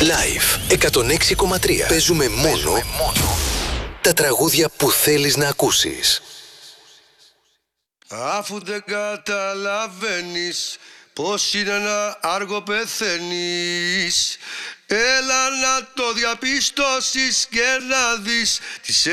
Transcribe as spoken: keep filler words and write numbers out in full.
Live εκατόν έξι κόμμα τρία. Παίζουμε μόνο, μόνο τα τραγούδια που θέλεις να ακούσεις. Αφού δεν καταλαβαίνεις πως είναι να άργο πεθαίνεις, έλα να το διαπιστώσεις και να δεις τις